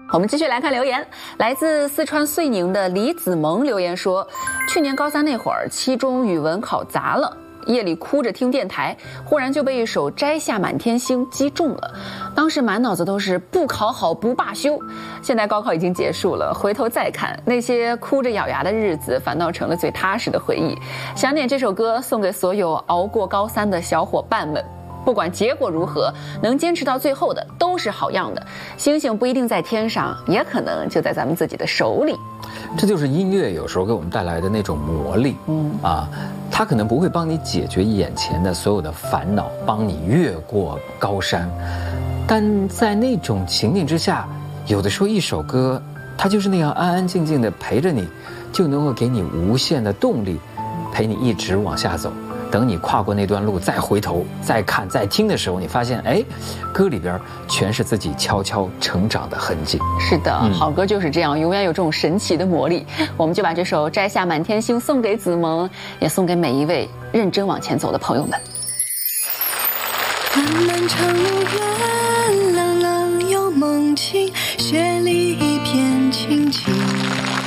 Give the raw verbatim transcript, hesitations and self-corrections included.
我们继续来看留言，来自四川遂宁的李子萌留言说，去年高三那会儿，期中语文考砸了，夜里哭着听电台，忽然就被一首《摘下满天星》击中了，当时满脑子都是不考好不罢休。现在高考已经结束了，回头再看那些哭着咬牙的日子，反倒成了最踏实的回忆。想点这首歌送给所有熬过高三的小伙伴们，不管结果如何，能坚持到最后的都是好样的。星星不一定在天上，也可能就在咱们自己的手里。 这就是音乐有时候给我们带来的那种魔力。嗯啊，它可能不会帮你解决眼前的所有的烦恼，帮你越过高山，但在那种情景之下，有的时候一首歌，它就是那样安安静静的陪着你，就能够给你无限的动力，陪你一直往下走。等你跨过那段路，再回头再看再听的时候，你发现哎，歌里边全是自己悄悄成长的痕迹。 是的，嗯、好歌就是这样，永远有这种神奇的魔力。我们就把这首《摘下满天星》送给子萌，也送给每一位认真往前走的朋友们。 漫漫长路远，朗朗有梦境，雪里